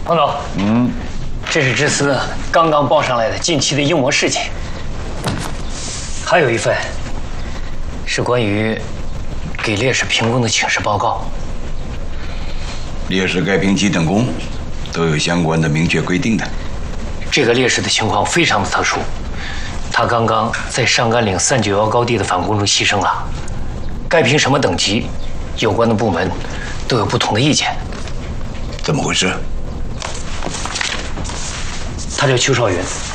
彭总，这是知司刚刚报上来的近期的应模事情，还有一份是关于给烈士评功的请示报告。 烈士该评级等功都有相关的明确规定的。 这个烈士的情况非常的特殊，他刚刚在上甘岭391高地的反攻中牺牲了。该评什么等级，有关的部门都有不同的意见。 怎么回事？ 他叫邱少云，